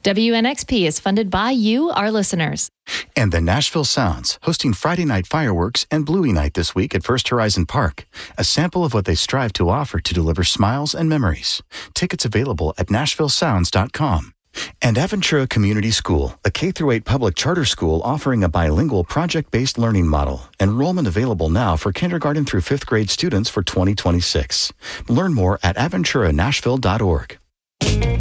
WNXP is funded by you, our listeners. And the Nashville Sounds, hosting Friday night fireworks and Bluey Night this week at First Horizon Park. A sample of what they strive to offer to deliver smiles and memories. Tickets available at NashvilleSounds.com. And Aventura Community School, a K-8 public charter school offering a bilingual project-based learning model. Enrollment available now for kindergarten through 5th grade students for 2026. Learn more at AventuraNashville.org.